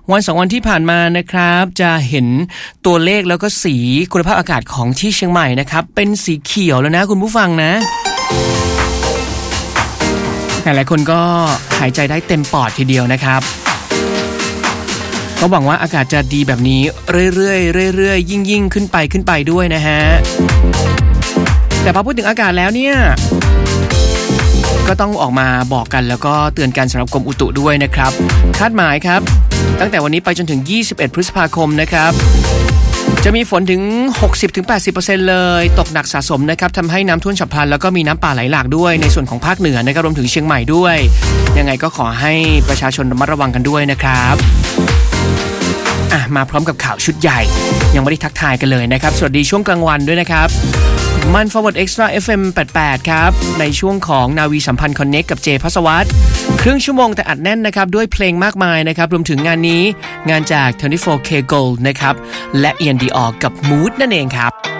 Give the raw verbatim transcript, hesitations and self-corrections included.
วันสองวันที่ผ่านมานะครับจะเห็นตัวเลขแล้วก็สีคุณภาพอากาศของที่เชียงใหม่นะครับเป็นสีเขียวแล้วนะคุณผู้ฟังนะหลายๆคนก็หายใจได้เต็มปอดทีเดียวนะครับก็หวังว่าอากาศจะดีแบบนี้เรื่อยๆเรื่อยๆยิ่งๆขึ้นไปขึ้นไปด้วยนะฮะแต่พอพูดถึงอากาศแล้วเนี่ยก็ต้องออกมาบอกกันแล้วก็เตือนกันสำหรับกรมอุตุด้วยนะครับคาดหมายครับตั้งแต่วันนี้ไปจนถึงยี่สิบเอ็ดพฤษภาคมนะครับจะมีฝนถึง หกสิบถึงแปดสิบเปอร์เซ็นต์ เลยตกหนักสะสมนะครับทำให้น้ำท่วมฉับพลันแล้วก็มีน้ำป่าไหลหลากด้วยในส่วนของภาคเหนือนะครับรวมถึงเชียงใหม่ด้วยยังไงก็ขอให้ประชาชนระมัดระวังกันด้วยนะครับอ่ะมาพร้อมกับข่าวชุดใหญ่ยังไม่ได้ทักทายกันเลยนะครับสวัสดีช่วงกลางวันด้วยนะครับมัน Forward Extra เอฟ เอ็ม แปดสิบแปดครับในช่วงของนาวีสัมพันธ์ Connect กับเจภัสวัฒน์ครึ่งชั่วโมงแต่อัดแน่นนะครับด้วยเพลงมากมายนะครับรวมถึงงานนี้งานจาก ทเวนตี้โฟร์ เค Gold นะครับและ Ian Dior กับ Mood นั่นเองครับ